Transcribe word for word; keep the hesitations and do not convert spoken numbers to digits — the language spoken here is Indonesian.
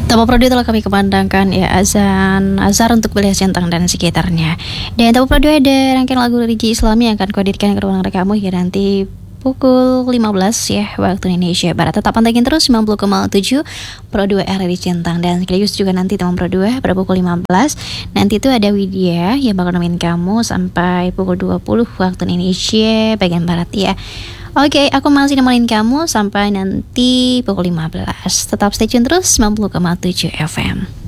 Tamu Prodi telah kami kemandangkan ya azan azhar untuk wilayah Centang dan sekitarnya. Dan Tamu Prodi ada rangkaian lagu religi Islami yang akan kuhadirkan ke ruang kamu hingga nanti pukul lima belas ya waktu Indonesia Barat. Tetap pantengin terus sembilan puluh koma tujuh Pro dua R di Centang, dan sekaligus juga nanti Tamu Pro dua pada pukul lima belas. Nanti itu ada Widya yang bakal nemenin kamu sampai pukul dua puluh waktu Indonesia bagian Barat ya. Oke, aku masih nemenin kamu sampai nanti pukul lima belas. Tetap stay tune terus sembilan puluh koma tujuh F M.